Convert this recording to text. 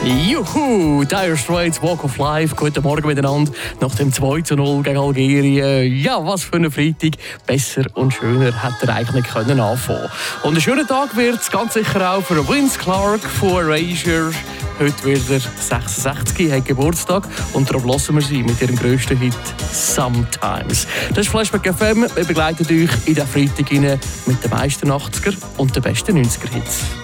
Juhu, Dire Straits, Walk of Life. Guten Morgen miteinander nach dem 2:0 gegen Algerien. Ja, was für eine Freitag. Besser und schöner hätte er eigentlich nicht können anfangen. Und ein schöner Tag wird es ganz sicher auch für Vince Clarke von Erasure. Heute wird er 66, hat Geburtstag und darauf hören wir sie mit ihrem grössten Hit «Sometimes». Das ist Flashback FM. Wir begleiten euch in den Freitag mit den meisten 80er und den besten 90er-Hits.